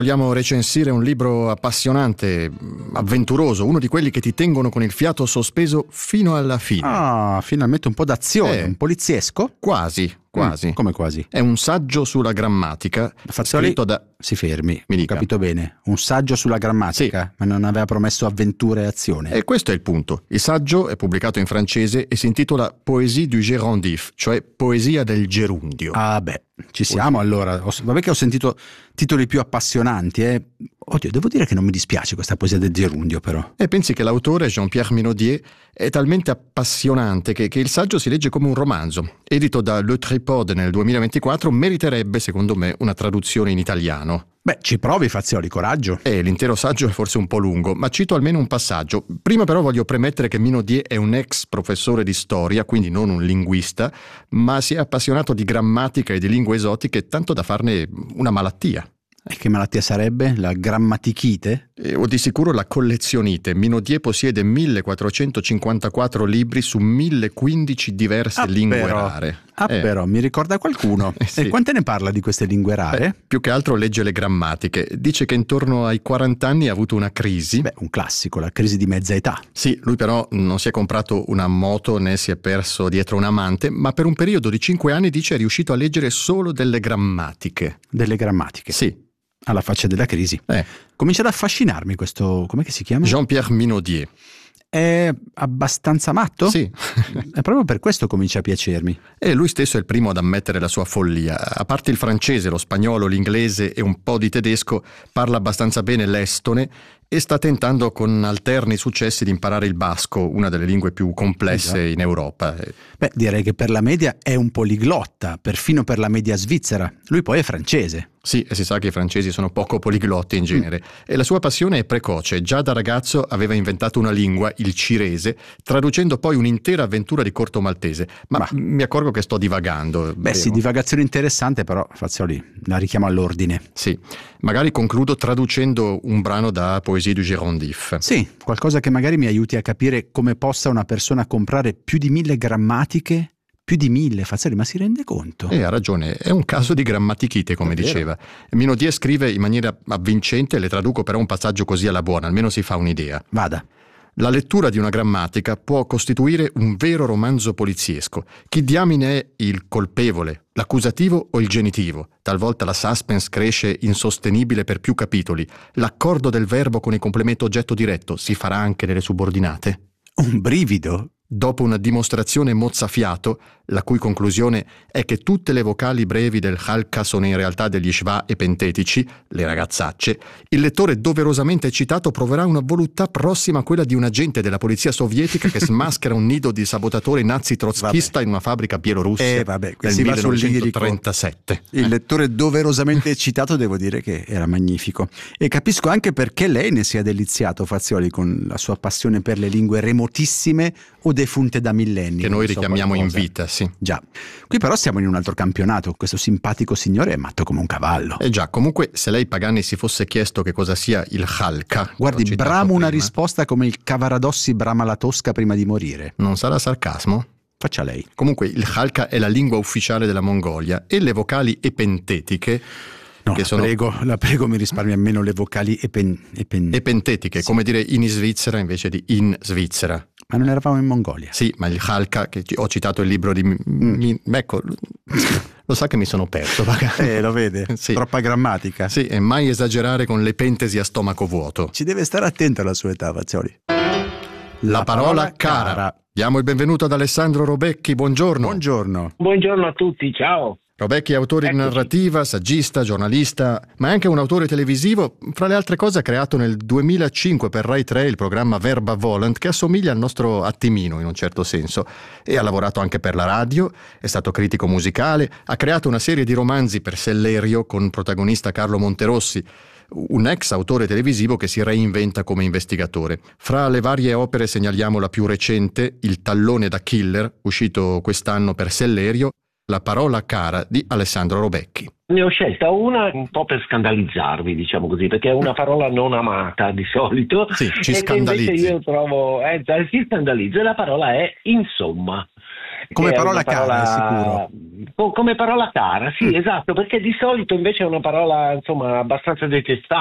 Vogliamo recensire un libro appassionante, avventuroso, uno di quelli che ti tengono con il fiato sospeso fino alla fine. Ah, finalmente un po' d'azione, un poliziesco? Quasi. Come quasi? È un saggio sulla grammatica, scritto da... Si fermi, Mi ho dica. capito bene. Un saggio sulla grammatica, ma non aveva promesso avventure e azione. E questo è il punto. Il saggio è pubblicato in francese e si intitola Poésie du Gérondif, cioè poesia del gerundio. Ah beh, ci siamo allora. Vabbè che ho sentito titoli più appassionanti, eh. Oddio, devo dire che non mi dispiace questa poesia del gerundio, però. E pensi che l'autore, Jean-Pierre Minaudier, è talmente appassionante che il saggio si legge come un romanzo. Edito da Le Tripode nel 2024, meriterebbe, secondo me, una traduzione in italiano. Beh, ci provi, Fazioli, coraggio. L'intero saggio è forse un po' lungo, ma cito almeno un passaggio. Prima però voglio premettere che Minaudier è un ex professore di storia, quindi non un linguista, ma si è appassionato di grammatica e di lingue esotiche tanto da farne una malattia. E che malattia sarebbe? La grammatichite? O di sicuro la collezionite. Minaudier possiede 1454 libri su 1015 diverse lingue rare. Però, mi ricorda qualcuno. Sì. E quante ne parla di queste lingue rare? Più che altro legge le grammatiche. Dice che intorno ai 40 anni ha avuto una crisi. Beh, un classico, la crisi di mezza età. Sì, lui però non si è comprato una moto né si è perso dietro un amante, ma per un periodo di 5 anni dice è riuscito a leggere solo delle grammatiche. Delle grammatiche? Sì. Alla faccia della crisi. Comincia ad affascinarmi questo... com'è che si chiama? Jean-Pierre Minaudier. È abbastanza matto? Sì. È proprio per questo comincia a piacermi. E lui stesso è il primo ad ammettere la sua follia. A parte il francese, lo spagnolo, l'inglese e un po' di tedesco, parla abbastanza bene l'estone e sta tentando con alterni successi di imparare il basco, una delle lingue più complesse in Europa. Beh, direi che per la media è un poliglotta, perfino per la media svizzera. Lui poi è francese. Sì, e si sa che i francesi sono poco poliglotti in genere. E la sua passione è precoce. Già da ragazzo aveva inventato una lingua, il cirese, traducendo poi un'intera avventura di corto maltese. Ma mi accorgo che sto divagando. Beh sì, divagazione interessante, però Fazioli, la richiamo all'ordine. Sì, magari concludo traducendo un brano da Poésie du Gérondif. Sì, qualcosa che magari mi aiuti a capire come possa una persona comprare più di 1000 grammatiche. Più di 1000, Fazioli, ma si rende conto? Ha ragione, è un caso di grammatichite, come diceva. Minaudier scrive in maniera avvincente, le traduco però un passaggio così alla buona, almeno si fa un'idea. Vada. La lettura di una grammatica può costituire un vero romanzo poliziesco. Chi diamine è il colpevole, l'accusativo o il genitivo? Talvolta la suspense cresce insostenibile per più capitoli. L'accordo del verbo con il complemento oggetto diretto si farà anche nelle subordinate? Un brivido? Dopo una dimostrazione mozzafiato, la cui conclusione è che tutte le vocali brevi del halka sono in realtà degli shva epentetici, le ragazzacce, il lettore doverosamente eccitato proverà una voluttà prossima a quella di un agente della polizia sovietica che smaschera un nido di sabotatori nazi trotskista in una fabbrica bielorussa nel si va sul lirico. 1937. Il lettore doverosamente eccitato, devo dire che era magnifico. E capisco anche perché lei ne sia deliziato, Fazioli, con la sua passione per le lingue remotissime o defunte da millenni. Che noi richiamiamo in vita, sì. Già. Qui però siamo in un altro campionato. Questo simpatico signore è matto come un cavallo. Già, comunque se lei Pagani si fosse chiesto che cosa sia il halka... Guardi, bramo una risposta come il Cavaradossi brama la Tosca prima di morire. Non sarà sarcasmo? Faccia lei. Comunque il halka è la lingua ufficiale della Mongolia e le vocali epentetiche... No, la prego, mi risparmi almeno le vocali epentetiche, sì. Come dire in Svizzera invece di in Svizzera. Ma non eravamo in Mongolia? Sì, ma il halka, che ho citato il libro di... ecco, lo sa che mi sono perso. Lo vede? Sì. Troppa grammatica. Sì, e mai esagerare con l'epentesi a stomaco vuoto. Ci deve stare attento alla sua età, Fazioli. La parola cara. Diamo il benvenuto ad Alessandro Robecchi, buongiorno. Buongiorno. Buongiorno a tutti, ciao. Robecchi è autore di narrativa, saggista, giornalista, ma è anche un autore televisivo. Fra le altre cose ha creato nel 2005 per Rai 3 il programma Verba Volant, che assomiglia al nostro Attimino in un certo senso. E ha lavorato anche per la radio, è stato critico musicale, ha creato una serie di romanzi per Sellerio con protagonista Carlo Monterossi, un ex autore televisivo che si reinventa come investigatore. Fra le varie opere segnaliamo la più recente, Il tallone da killer, uscito quest'anno per Sellerio, La parola cara di Alessandro Robecchi. Ne ho scelta una un po' per scandalizzarvi, diciamo così, perché è una parola non amata di solito. Sì, ci e scandalizzi. che invece io trovo, si scandalizza, e la parola è insomma. Come parola cara, sicuro. Come parola cara, sì, esatto, perché di solito invece è una parola insomma abbastanza detestata